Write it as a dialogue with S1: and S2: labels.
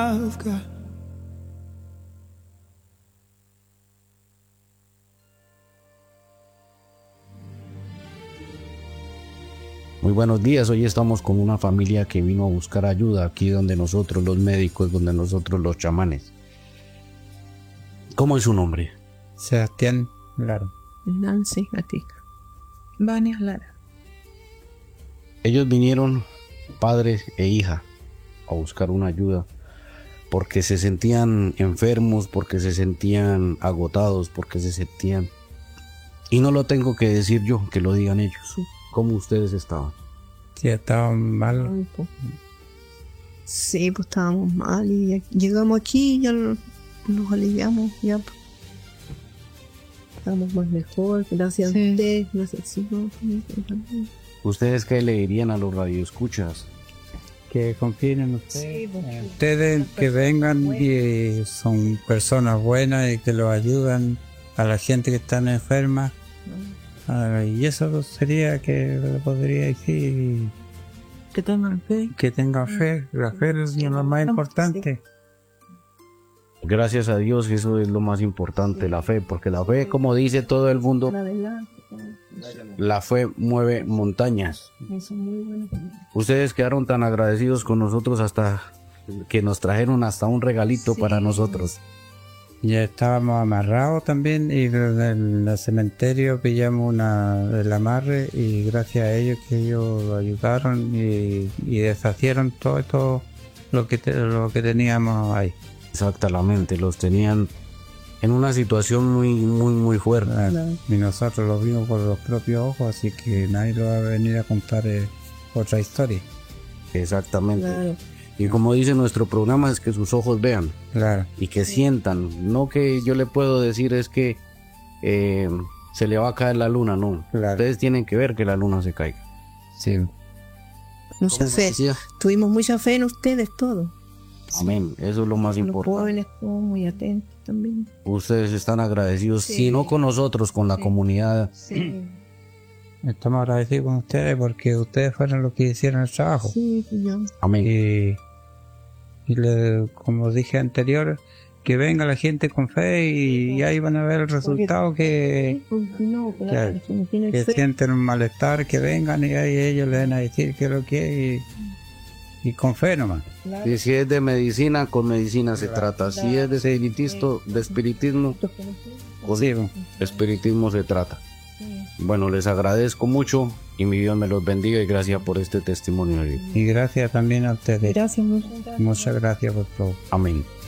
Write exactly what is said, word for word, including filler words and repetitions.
S1: Muy buenos días, hoy estamos con una familia que vino a buscar ayuda aquí donde nosotros los médicos, donde nosotros los chamanes. ¿Cómo es su nombre?
S2: Sebastián Lara.
S3: Nancy Gatica. Vania Lara.
S1: Ellos vinieron, padre e hija, a buscar una ayuda porque se sentían enfermos, porque se sentían agotados, porque se sentían... Y no lo tengo que decir yo, que lo digan ellos. ¿Cómo ustedes estaban?
S2: Sí, estaban mal.
S3: Sí, pues estábamos mal y ya llegamos aquí y ya nos aliviamos, ya pues. Estamos más mejor, gracias sí. a usted, gracias a Señor.
S1: ¿Ustedes qué le dirían a los radioescuchas?
S2: Que confíen en ustedes, sí, en ustedes que vengan y son personas buenas y que los ayudan a la gente que está enferma. Ah, y eso sería que le podría decir
S3: que tengan fe,
S2: que tengan fe, la fe es lo más importante.
S1: Gracias a Dios, eso es lo más importante, la fe, porque la fe, como dice todo el mundo, la fe mueve montañas. Ustedes quedaron tan agradecidos con nosotros hasta que nos trajeron hasta un regalito sí. para nosotros.
S2: Ya estábamos amarrados también y en el cementerio pillamos una, el amarre y gracias a ellos que ellos lo ayudaron y, y deshacieron todo esto lo que, te, lo que teníamos ahí.
S1: Exactamente, los tenían en una situación muy muy muy fuerte.
S2: Claro. Y nosotros lo vimos por los propios ojos, así que nadie lo va a venir a contar eh, otra historia.
S1: Exactamente.
S3: Claro.
S1: Y como dice nuestro programa, es que sus ojos vean,
S2: claro,
S1: y que sí. sientan. No que yo le puedo decir es que eh, se le va a caer la luna, no.
S2: Claro.
S1: Ustedes tienen que ver que la luna se caiga.
S2: Sí.
S3: Mucha fe. Tuvimos mucha fe en ustedes todos.
S1: Amén, eso es lo más
S3: Los
S1: importante.
S3: Los jóvenes están muy atentos también.
S1: Ustedes están agradecidos,
S3: sí.
S1: si no con nosotros, con la
S3: sí.
S1: comunidad.
S3: Sí.
S2: Estamos agradecidos con ustedes porque ustedes fueron los que hicieron el trabajo.
S3: Sí, señor.
S1: Amén.
S2: Y, y le, como dije anterior, que venga la gente con fe y, y ahí van a ver el resultado que,
S3: no, claro,
S2: que, que sienten un malestar, que vengan y ahí ellos le van a decir qué es lo que es y, y con fe nomás.
S1: Claro. Y si es de medicina, con medicina se claro. trata. Si es de espiritismo, de espiritismo, con sí. espiritismo se trata. Bueno, les agradezco mucho y mi Dios me los bendiga y gracias por este testimonio.
S2: Y gracias también a ustedes.
S3: Gracias, muchas
S2: gracias. Muchas gracias por todo.
S1: Amén.